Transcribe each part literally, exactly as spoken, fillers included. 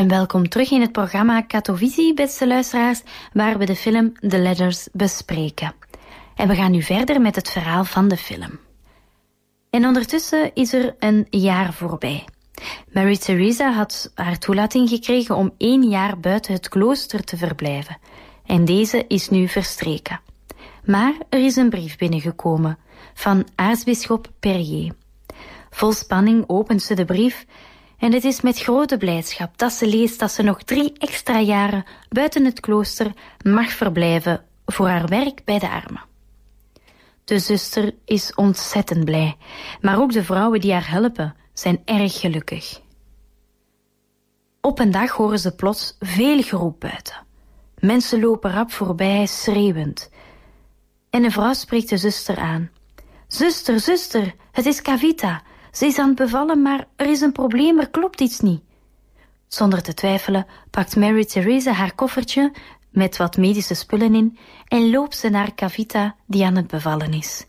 En welkom terug in het programma Katovisie, beste luisteraars, waar we de film The Letters bespreken. En we gaan nu verder met het verhaal van de film. En ondertussen is er een jaar voorbij. Mary Theresa had haar toelating gekregen om één jaar buiten het klooster te verblijven. En deze is nu verstreken. Maar er is een brief binnengekomen van aartsbisschop Perrier. Vol spanning opent ze de brief en het is met grote blijdschap dat ze leest dat ze nog drie extra jaren buiten het klooster mag verblijven voor haar werk bij de armen. De zuster is ontzettend blij, maar ook de vrouwen die haar helpen zijn erg gelukkig. Op een dag horen ze plots veel geroep buiten. Mensen lopen rap voorbij, schreeuwend. En een vrouw spreekt de zuster aan. Zuster, zuster, het is Kavita. Ze is aan het bevallen, maar er is een probleem, er klopt iets niet. Zonder te twijfelen pakt Mary Theresa haar koffertje met wat medische spullen in en loopt ze naar Kavita die aan het bevallen is.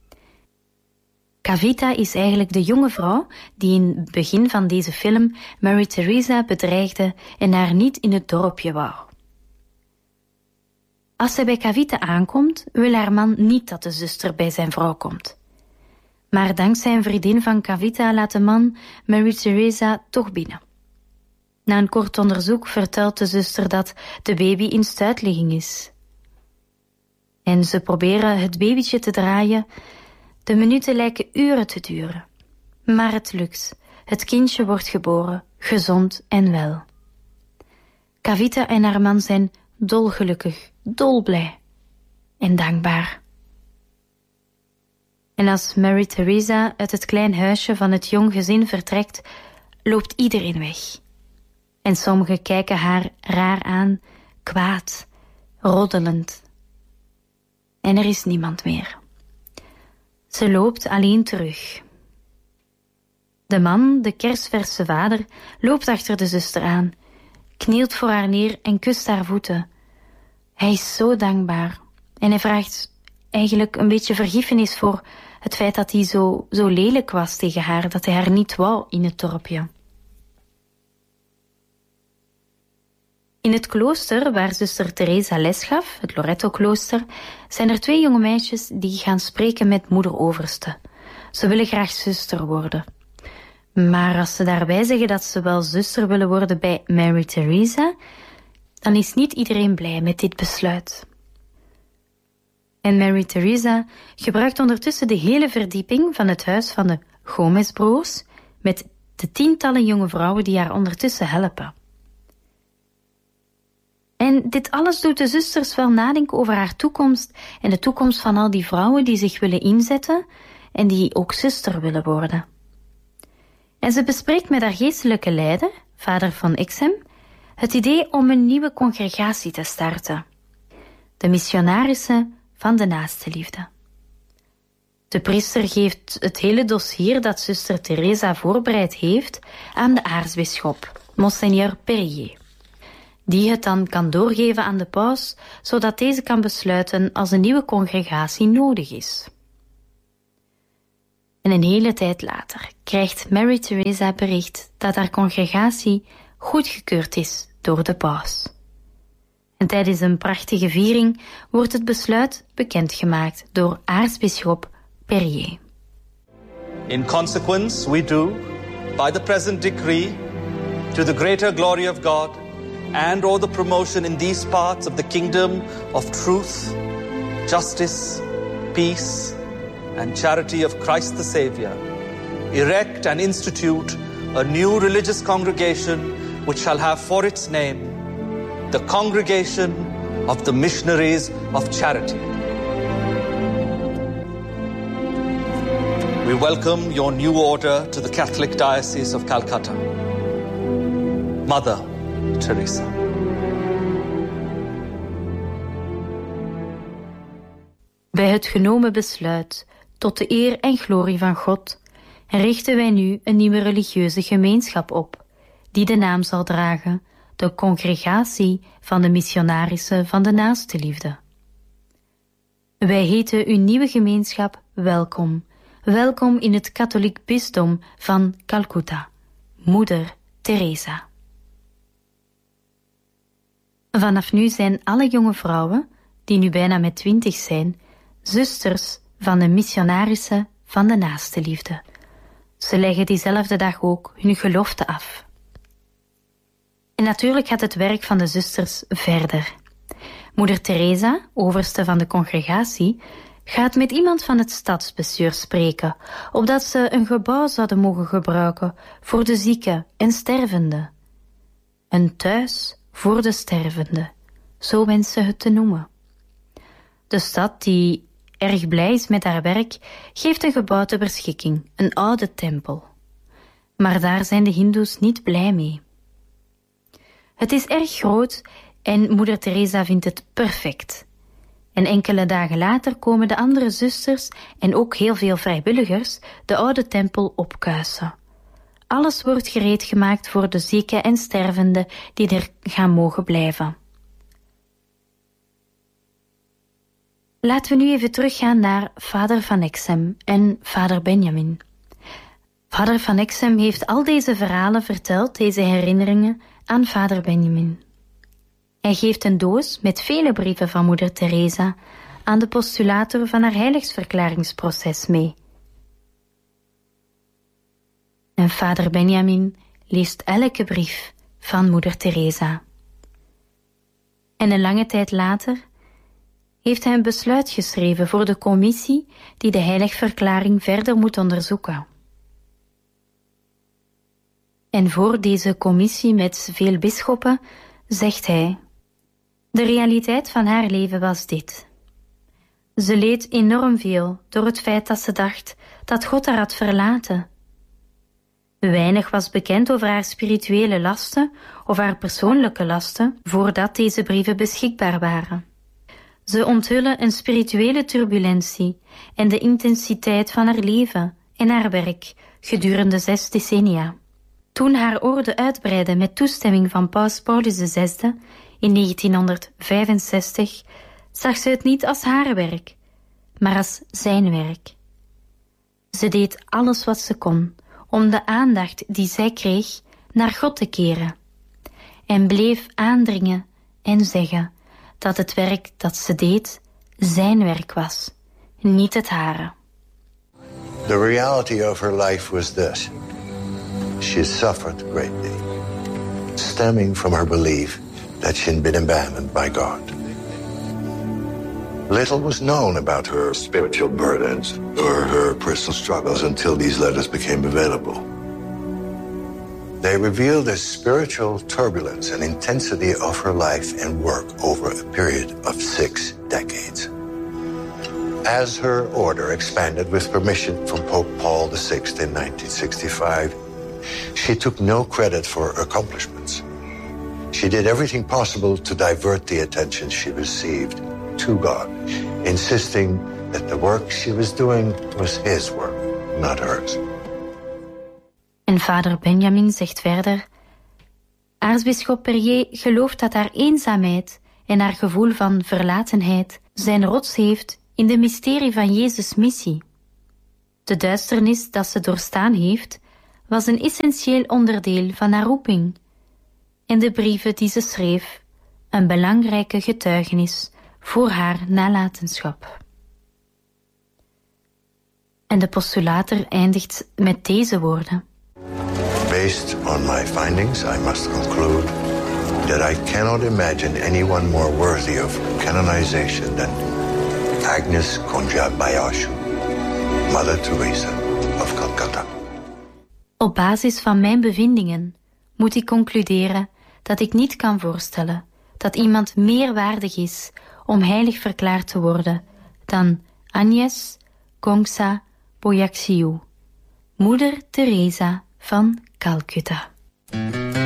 Kavita is eigenlijk de jonge vrouw die in het begin van deze film Mary Theresa bedreigde en haar niet in het dorpje wou. Als zij bij Kavita aankomt, wil haar man niet dat de zuster bij zijn vrouw komt. Maar dankzij een vriendin van Kavita laat de man Mary Theresa toch binnen. Na een kort onderzoek vertelt de zuster dat de baby in stuitligging is. En ze proberen het babytje te draaien. De minuten lijken uren te duren. Maar het lukt. Het kindje wordt geboren, gezond en wel. Kavita en haar man zijn dolgelukkig, dolblij en dankbaar. En als Mary Theresa uit het klein huisje van het jong gezin vertrekt, loopt iedereen weg. En sommigen kijken haar raar aan, kwaad, roddelend. En er is niemand meer. Ze loopt alleen terug. De man, de kersverse vader, loopt achter de zuster aan, knielt voor haar neer en kust haar voeten. Hij is zo dankbaar en hij vraagt eigenlijk een beetje vergiffenis voor het feit dat hij zo, zo lelijk was tegen haar, dat hij haar niet wou in het dorpje. In het klooster waar zuster Theresa les gaf, het Loreto-klooster, zijn er twee jonge meisjes die gaan spreken met moeder Overste. Ze willen graag zuster worden. Maar als ze daarbij zeggen dat ze wel zuster willen worden bij Mary Theresa, dan is niet iedereen blij met dit besluit. En Mary Theresa gebruikt ondertussen de hele verdieping van het huis van de Gomez-broers met de tientallen jonge vrouwen die haar ondertussen helpen. En dit alles doet de zusters wel nadenken over haar toekomst en de toekomst van al die vrouwen die zich willen inzetten en die ook zuster willen worden. En ze bespreekt met haar geestelijke leider, vader van Exem, het idee om een nieuwe congregatie te starten. De missionarissen van de naaste liefde. De priester geeft het hele dossier dat zuster Theresa voorbereid heeft aan de aartsbisschop, monseigneur Perrier, die het dan kan doorgeven aan de paus, zodat deze kan besluiten als een nieuwe congregatie nodig is. En een hele tijd later krijgt Mary Theresa bericht dat haar congregatie goedgekeurd is door de paus. En tijdens een prachtige viering wordt het besluit bekendgemaakt door aartsbisschop Perrier. In consequence, we do, by the present decree, to the greater glory of God, and or the promotion in these parts of the kingdom of truth, justice, peace, and charity of Christ the Savior, erect and institute a new religious congregation which shall have for its name the Congregation of the Missionaries of Charity. We welcome your new order to the Catholic Diocese of Calcutta. Mother Teresa. Bij het genomen besluit, tot de eer en glorie van God, richten wij nu een nieuwe religieuze gemeenschap op, die de naam zal dragen, de Congregatie van de Missionarissen van de Naaste Liefde. Wij heten uw nieuwe gemeenschap welkom, welkom in het katholiek bisdom van Calcutta, Moeder Teresa. Vanaf nu zijn alle jonge vrouwen, die nu bijna met twintig zijn, zusters van de missionarissen van de naaste liefde. Ze leggen diezelfde dag ook hun gelofte af. En natuurlijk gaat het werk van de zusters verder. Moeder Teresa, overste van de congregatie, gaat met iemand van het stadsbestuur spreken, opdat ze een gebouw zouden mogen gebruiken voor de zieken en stervenden. Een thuis voor de stervenden, zo wenst ze het te noemen. De stad, die erg blij is met haar werk, geeft een gebouw ter beschikking, een oude tempel. Maar daar zijn de hindoes niet blij mee. Het is erg groot en moeder Teresa vindt het perfect. En enkele dagen later komen de andere zusters en ook heel veel vrijwilligers de oude tempel opkuisen. Alles wordt gereed gemaakt voor de zieken en stervenden die er gaan mogen blijven. Laten we nu even teruggaan naar vader Van Exem en vader Benjamin. Vader Van Exem heeft al deze verhalen verteld, deze herinneringen, aan vader Benjamin. Hij geeft een doos met vele brieven van moeder Teresa aan de postulator van haar heiligsverklaringsproces mee. En vader Benjamin leest elke brief van moeder Teresa. En een lange tijd later heeft hij een besluit geschreven voor de commissie die de heiligverklaring verder moet onderzoeken. En voor deze commissie met veel bisschoppen zegt hij: de realiteit van haar leven was dit. Ze leed enorm veel door het feit dat ze dacht dat God haar had verlaten. Weinig was bekend over haar spirituele lasten of haar persoonlijke lasten voordat deze brieven beschikbaar waren. Ze onthullen een spirituele turbulentie en de intensiteit van haar leven en haar werk gedurende zes decennia. Toen haar orde uitbreidde met toestemming van paus Paulus de zesde in negentienhonderdvijfenzestig, zag ze het niet als haar werk, maar als zijn werk. Ze deed alles wat ze kon om de aandacht die zij kreeg naar God te keren en bleef aandringen en zeggen dat het werk dat ze deed zijn werk was, niet het hare. The reality of her life was this. She suffered greatly, stemming from her belief that she had been abandoned by God. Little was known about her spiritual burdens or her personal struggles until these letters became available. They reveal the spiritual turbulence and intensity of her life and work over a period of six decades. As her order expanded with permission from Pope Paul the sixth in nineteen sixty-five, she took no credit for her accomplishments. She did everything possible to divert the attention she received to God, insisting that the work she was doing was his work, not hers. En vader Benjamin zegt verder: aartsbisschop Perrier gelooft dat haar eenzaamheid en haar gevoel van verlatenheid zijn rots heeft in de mysterie van Jezus' missie. De duisternis dat ze doorstaan heeft, was een essentieel onderdeel van haar roeping. En de brieven die ze schreef, een belangrijke getuigenis voor haar nalatenschap. En de postulator eindigt met deze woorden: Based on my findings, I must conclude that I cannot imagine anyone more worthy of canonization than Agnes Konjabayashu, Mother Teresa of Calcutta. Op basis van mijn bevindingen moet ik concluderen dat ik niet kan voorstellen dat iemand meer waardig is om heilig verklaard te worden dan Agnes Kongsa Boyakshiu, Moeder Teresa van Calcutta.